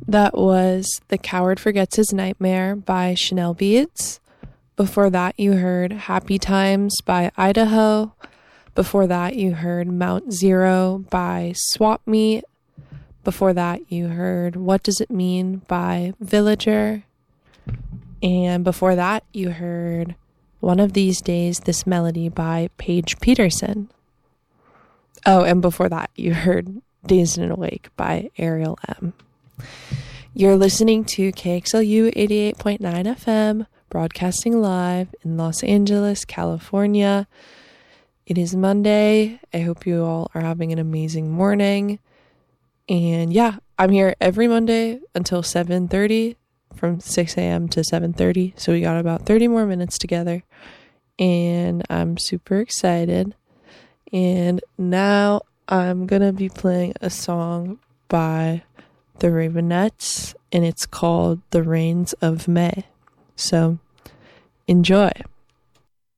That was The Coward Forgets His Nightmare by Chanel Beads. Before that, you heard Happy Times by Idaho. Before that, you heard Mount Zero by Swap Meet. Before that, you heard What Does It Mean by Villager. And before that, you heard One of These Days, This Melody by Paige Peterson. Oh, and before that, you heard Dazed and Awake by Ariel M. You're listening to KXLU 88.9 FM, broadcasting live in Los Angeles, California. It is Monday. I hope you all are having an amazing morning. And yeah, I'm here every Monday until 7:30, from 6 a.m. to 7:30. So we got about 30 more minutes together. And I'm super excited. And now I'm going to be playing a song by the Ravenettes, and it's called The Rains of May. So enjoy.